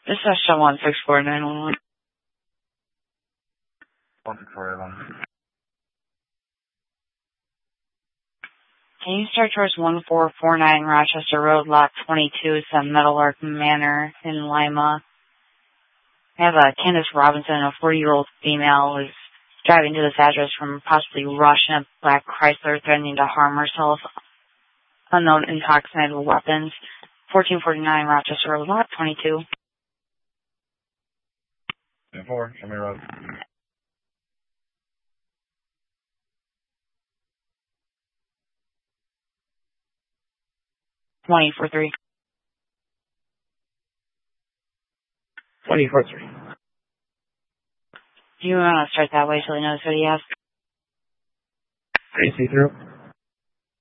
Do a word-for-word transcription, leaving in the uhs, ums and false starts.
This is Shell one six four nine one one. one six four one. Can you start towards one four four nine Rochester Road, Lot twenty-two, some Meadowlark Manor in Lima? I have a Candace Robinson, a forty-year-old female, who's driving to this address from possibly Rush in a black Chrysler, threatening to harm herself. Unknown intoxicated weapons. fourteen forty-nine Rochester Road, Lot twenty-two. ten four, show me road. twenty four three. twenty four three. Do you want to start that way so he knows what he has? I see through.